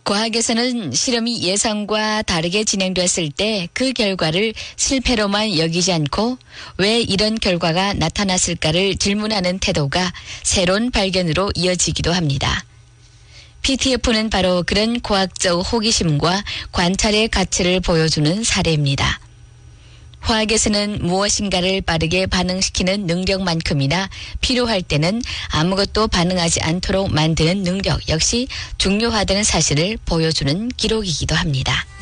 과학에서는 실험이 예상과 다르게 진행됐을 때 그 결과를 실패로만 여기지 않고 왜 이런 결과가 나타났을까를 질문하는 태도가 새로운 발견으로 이어지기도 합니다. PTF는 바로 그런 과학적 호기심과 관찰의 가치를 보여주는 사례입니다. 화학에서는 무엇인가를 빠르게 반응시키는 능력만큼이나 필요할 때는 아무것도 반응하지 않도록 만드는 능력 역시 중요하다는 사실을 보여주는 기록이기도 합니다.